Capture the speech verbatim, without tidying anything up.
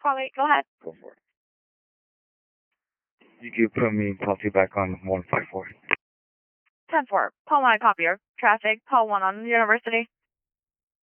Call eight, go ahead. Go for it. You can put me policy back on one five four. ten four, Paul one, copier. Traffic, Paul one on University.